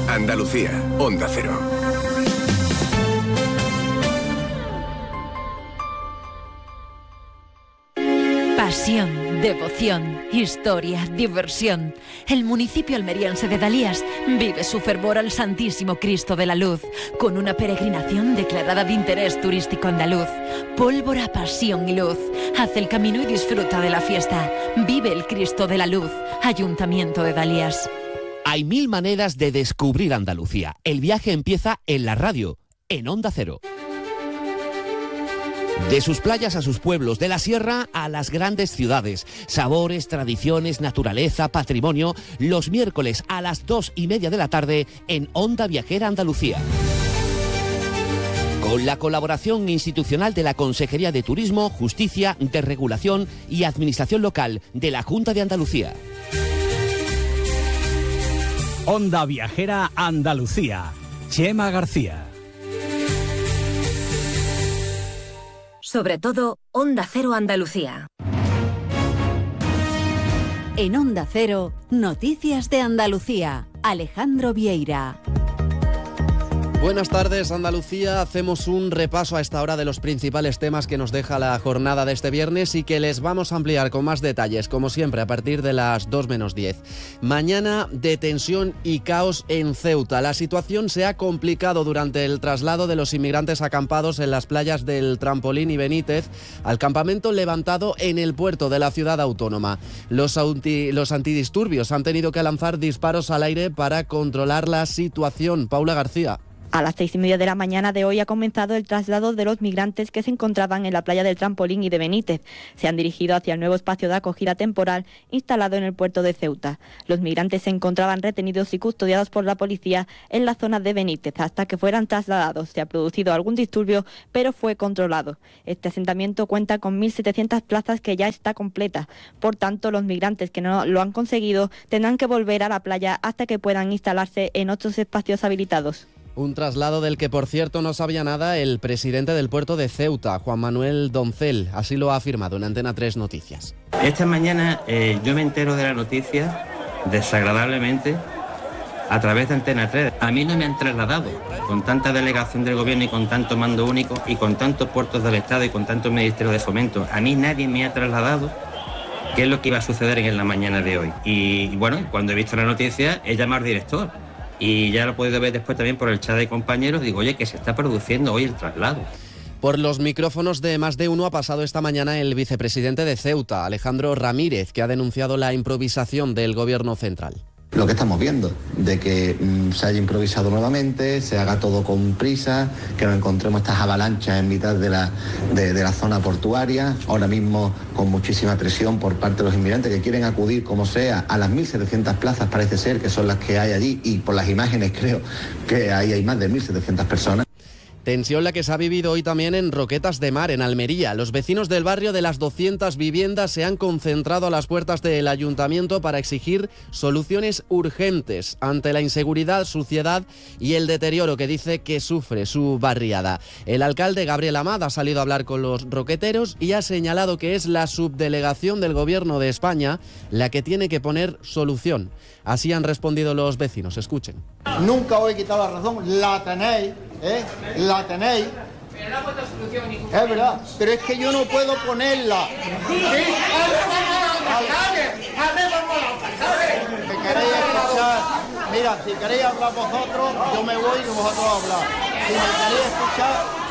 Andalucía, Onda Cero. Pasión, devoción, historia, diversión. El municipio almeriense de Dalías vive su fervor al Santísimo Cristo de la Luz, con una peregrinación declarada de interés turístico andaluz. Pólvora, pasión y luz. Haz el camino y disfruta de la fiesta. Vive el Cristo de la Luz. Ayuntamiento de Dalías. Hay 1000 maneras de descubrir Andalucía. El viaje empieza en la radio, en Onda Cero. De sus playas a sus pueblos, de la sierra a las grandes ciudades. Sabores, tradiciones, naturaleza, patrimonio. Los miércoles a las 2:30 de la tarde en Onda Viajera Andalucía. Con la colaboración institucional de la Consejería de Turismo, Justicia, Desregulación y Administración Local de la Junta de Andalucía. Onda Viajera Andalucía. Chema García. Sobre todo, Onda Cero Andalucía. En Onda Cero, Noticias de Andalucía. Alejandro Vieira. Buenas tardes, Andalucía. Hacemos un repaso a esta hora de los principales temas que nos deja la jornada de este viernes y que les vamos a ampliar con más detalles, como siempre, a partir de las 2 menos 10. Mañana de tensión y caos en Ceuta. La situación se ha complicado durante el traslado de los inmigrantes acampados en las playas del Trampolín y Benítez al campamento levantado en el puerto de la ciudad autónoma. Los antidisturbios han tenido que lanzar disparos al aire para controlar la situación. Paula García. A las 6:30 de la mañana de hoy ha comenzado el traslado de los migrantes que se encontraban en la playa del Trampolín y de Benítez. Se han dirigido hacia el nuevo espacio de acogida temporal instalado en el puerto de Ceuta. Los migrantes se encontraban retenidos y custodiados por la policía en la zona de Benítez hasta que fueran trasladados. Se ha producido algún disturbio, pero fue controlado. Este asentamiento cuenta con 1.700 plazas que ya está completa. Por tanto, los migrantes que no lo han conseguido tendrán que volver a la playa hasta que puedan instalarse en otros espacios habilitados. Un traslado del que, por cierto, no sabía nada el presidente del puerto de Ceuta, Juan Manuel Doncel. Así lo ha afirmado en Antena 3 Noticias. Esta mañana yo me entero de la noticia desagradablemente a través de Antena 3. A mí no me han trasladado con tanta delegación del gobierno y con tanto mando único y con tantos puertos del Estado y con tantos ministerios de fomento. A mí nadie me ha trasladado qué es lo que iba a suceder en la mañana de hoy. Y bueno, cuando he visto la noticia he llamado al director. Y ya lo he podido ver después también por el chat de compañeros. Digo, oye, que se está produciendo hoy el traslado. Por los micrófonos de Más de Uno ha pasado esta mañana el vicepresidente de Ceuta, Alejandro Ramírez, que ha denunciado la improvisación del gobierno central. Lo que estamos viendo, de que se haya improvisado nuevamente, se haga todo con prisa, que nos encontremos estas avalanchas en mitad de la zona portuaria, ahora mismo con muchísima presión por parte de los inmigrantes que quieren acudir como sea a las 1.700 plazas, parece ser que son las que hay allí, y por las imágenes creo que ahí hay más de 1.700 personas. Tensión la que se ha vivido hoy también en Roquetas de Mar, en Almería. Los vecinos del barrio de las 200 viviendas se han concentrado a las puertas del ayuntamiento para exigir soluciones urgentes ante la inseguridad, suciedad y el deterioro que dice que sufre su barriada. El alcalde Gabriel Amad ha salido a hablar con los roqueteros y ha señalado que es la subdelegación del Gobierno de España la que tiene que poner solución. Así han respondido los vecinos. Escuchen. Nunca os he quitado la razón, la tenéis, la tenéis. Pero no ha puesto solución ninguna. Es verdad, pero es que yo no puedo ponerla. Si queréis escuchar, mira, si queréis hablar vosotros, yo me voy y vosotros hablar. Si me queréis escuchar...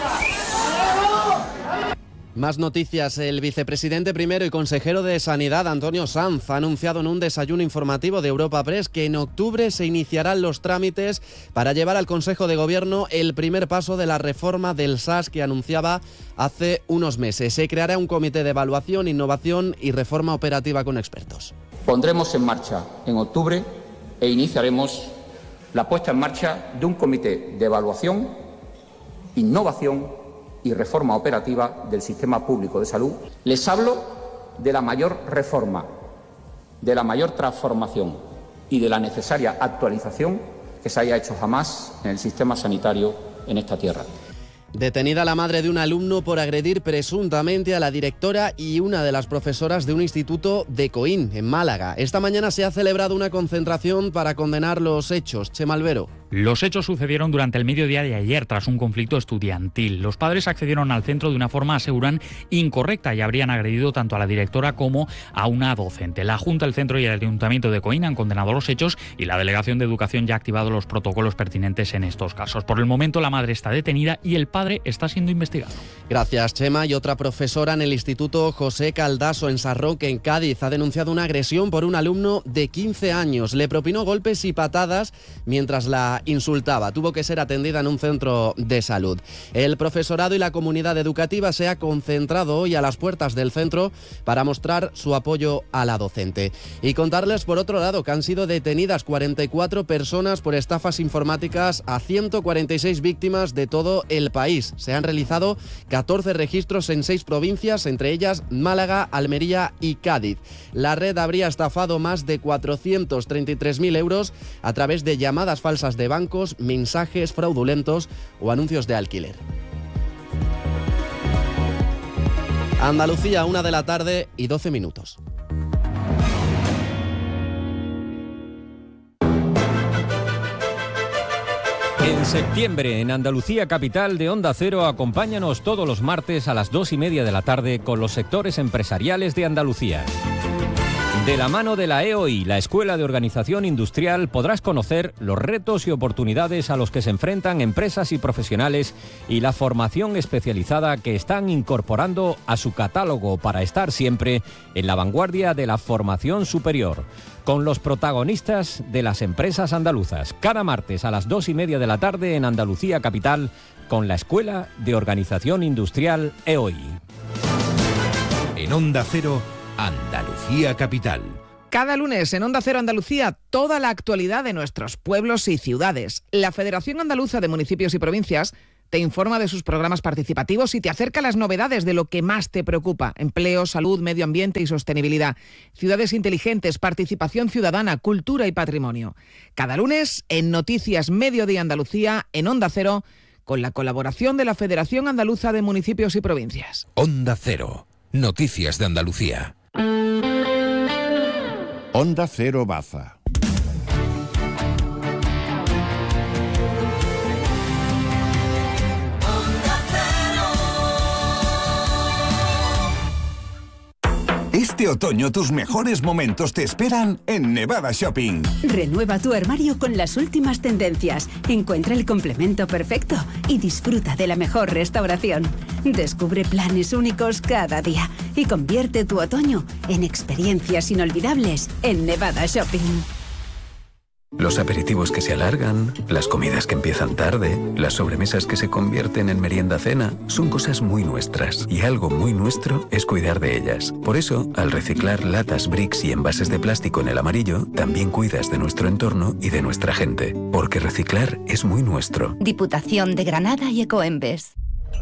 Más noticias. El vicepresidente primero y consejero de Sanidad, Antonio Sanz, ha anunciado en un desayuno informativo de Europa Press que en octubre se iniciarán los trámites para llevar al Consejo de Gobierno el primer paso de la reforma del SAS que anunciaba hace unos meses. Se creará un comité de evaluación, innovación y reforma operativa con expertos. Pondremos en marcha en octubre e iniciaremos la puesta en marcha de un comité de evaluación, innovación y reforma operativa del sistema público de salud. Les hablo de la mayor reforma, de la mayor transformación y de la necesaria actualización que se haya hecho jamás en el sistema sanitario en esta tierra. Detenida la madre de un alumno por agredir presuntamente a la directora y una de las profesoras de un instituto de Coín, en Málaga. Esta mañana se ha celebrado una concentración para condenar los hechos. Chema Albero. Los hechos sucedieron durante el mediodía de ayer tras un conflicto estudiantil. Los padres accedieron al centro de una forma, aseguran, incorrecta y habrían agredido tanto a la directora como a una docente. La Junta, el centro y el Ayuntamiento de Coín han condenado los hechos y la Delegación de Educación ya ha activado los protocolos pertinentes en estos casos. Por el momento la madre está detenida y el padre está siendo investigado. Gracias, Chema. Y otra profesora en el Instituto José Caldaso en Sarroque, en Cádiz, ha denunciado una agresión por un alumno de 15 años. Le propinó golpes y patadas mientras la insultaba. Tuvo que ser atendida en un centro de salud. El profesorado y la comunidad educativa se ha concentrado hoy a las puertas del centro para mostrar su apoyo a la docente. Y contarles, por otro lado, que han sido detenidas 44 personas por estafas informáticas a 146 víctimas de todo el país. Se han realizado 14 registros en 6 provincias, entre ellas Málaga, Almería y Cádiz. La red habría estafado más de 433.000 euros a través de llamadas falsas de bancos, mensajes fraudulentos o anuncios de alquiler. Andalucía, 1:00 y 12 minutos. En septiembre, en Andalucía Capital de Onda Cero, acompáñanos todos los martes a las 2:30 de la tarde con los sectores empresariales de Andalucía. De la mano de la EOI, la Escuela de Organización Industrial, podrás conocer los retos y oportunidades a los que se enfrentan empresas y profesionales y la formación especializada que están incorporando a su catálogo para estar siempre en la vanguardia de la formación superior, con los protagonistas de las empresas andaluzas. Cada martes a las 2:30 de la tarde en Andalucía Capital, con la Escuela de Organización Industrial EOI. En Onda Cero, Andalucía Capital. Cada lunes en Onda Cero Andalucía, toda la actualidad de nuestros pueblos y ciudades. La Federación Andaluza de Municipios y Provincias te informa de sus programas participativos y te acerca las novedades de lo que más te preocupa: empleo, salud, medio ambiente y sostenibilidad, ciudades inteligentes, participación ciudadana, cultura y patrimonio. Cada lunes en Noticias Mediodía Andalucía, en Onda Cero, con la colaboración de la Federación Andaluza de Municipios y Provincias. Onda Cero, Noticias de Andalucía. Onda Cero Baza. Este otoño tus mejores momentos te esperan en Nevada Shopping. Renueva tu armario con las últimas tendencias, encuentra el complemento perfecto y disfruta de la mejor restauración. Descubre planes únicos cada día y convierte tu otoño en experiencias inolvidables en Nevada Shopping. Los aperitivos que se alargan, las comidas que empiezan tarde, las sobremesas que se convierten en merienda-cena, son cosas muy nuestras, y algo muy nuestro es cuidar de ellas. Por eso, al reciclar latas, bricks y envases de plástico en el amarillo, también cuidas de nuestro entorno y de nuestra gente, porque reciclar es muy nuestro. Diputación de Granada y Ecoembes.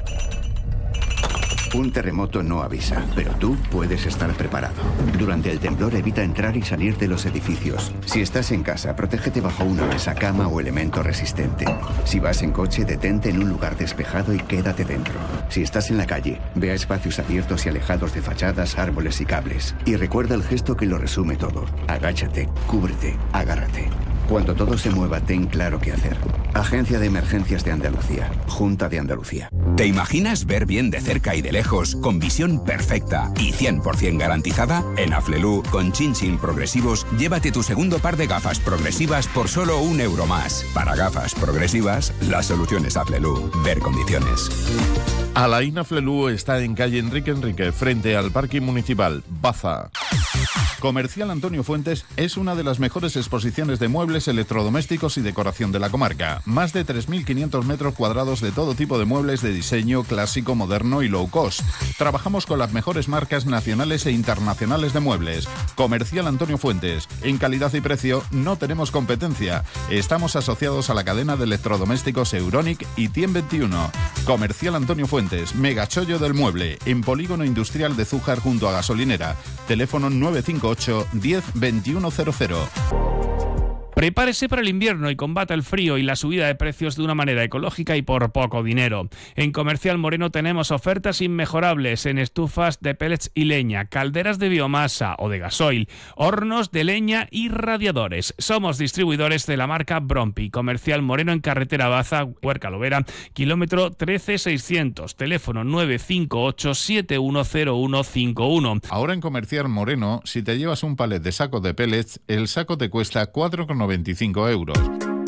Un terremoto no avisa, pero tú puedes estar preparado. Durante el temblor evita entrar y salir de los edificios. Si estás en casa, protégete bajo una mesa, cama o elemento resistente. Si vas en coche, detente en un lugar despejado y quédate dentro. Si estás en la calle, ve a espacios abiertos y alejados de fachadas, árboles y cables. Y recuerda el gesto que lo resume todo. Agáchate, cúbrete, agárrate. Cuando todo se mueva, ten claro qué hacer. Agencia de Emergencias de Andalucía. Junta de Andalucía. ¿Te imaginas ver bien de cerca y de lejos, con visión perfecta y 100% garantizada? En Aflelu, con chinchín progresivos, llévate tu segundo par de gafas progresivas por solo €1 más. Para gafas progresivas, la solución es Aflelu. Ver condiciones. Alain Aflelu está en calle Enrique, frente al Parque Municipal, Baza. Comercial Antonio Fuentes es una de las mejores exposiciones de muebles, electrodomésticos y decoración de la comarca. Más de 3.500 metros cuadrados de todo tipo de muebles de diseño clásico, moderno y low cost. Trabajamos con las mejores marcas nacionales e internacionales de muebles. Comercial Antonio Fuentes. En calidad y precio no tenemos competencia. Estamos asociados a la cadena de electrodomésticos Euronic y Tiem 21. Comercial Antonio Fuentes, megachollo del mueble, en Polígono Industrial de Zújar junto a Gasolinera. Teléfono 958 10 2100. Prepárese para el invierno y combata el frío y la subida de precios de una manera ecológica y por poco dinero. En Comercial Moreno tenemos ofertas inmejorables en estufas de pellets y leña, calderas de biomasa o de gasoil, hornos de leña y radiadores. Somos distribuidores de la marca Brompi. Comercial Moreno en carretera Baza, Huerca Lovera, kilómetro 13600, teléfono 958 710151. Ahora en Comercial Moreno, si te llevas un palet de sacos de pellets, el saco te cuesta 4,95 euros.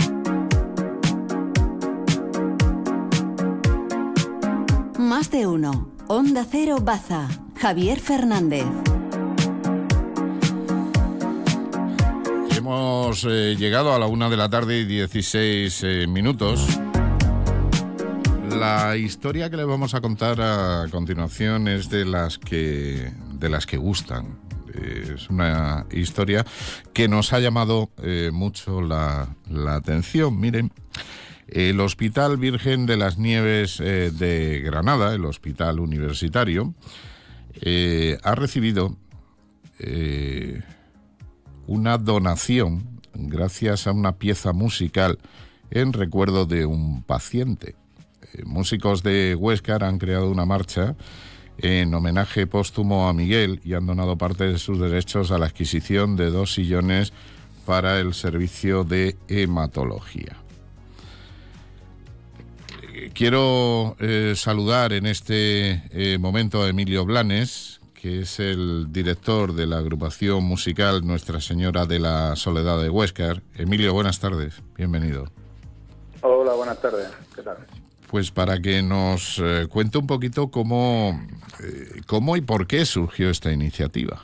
Más de uno. Onda Cero Baza. Javier Fernández. Hemos llegado a la 1 de la tarde y 16 minutos. La historia que les vamos a contar a continuación es de las que gustan. Es una historia que nos ha llamado mucho la atención. Miren, el Hospital Virgen de las Nieves de Granada, el hospital universitario, ha recibido una donación gracias a una pieza musical en recuerdo de un paciente. Músicos de Huéscar han creado una marcha en homenaje póstumo a Miguel y han donado parte de sus derechos a la adquisición de 2 sillones para el servicio de hematología. Quiero saludar en este momento a Emilio Blanes, que es el director de la agrupación musical Nuestra Señora de la Soledad de Huéscar. Emilio, buenas tardes, bienvenido. Hola, buenas tardes, ¿qué tal? Pues para que nos cuente un poquito cómo y por qué surgió esta iniciativa.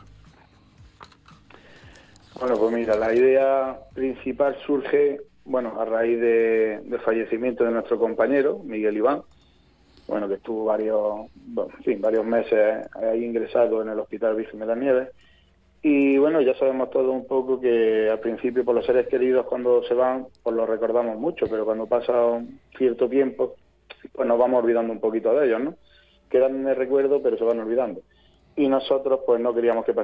Bueno, pues mira, la idea principal surge, a raíz del fallecimiento de nuestro compañero, Miguel Iván, que estuvo varios meses ahí ingresado en el Hospital Virgen de las Nieves. Y ya sabemos todos un poco que al principio por los seres queridos cuando se van, pues los recordamos mucho, pero cuando pasa un cierto tiempo, pues nos vamos olvidando un poquito de ellos, ¿no? Quedan en el recuerdo, pero se van olvidando. Y nosotros, pues no queríamos que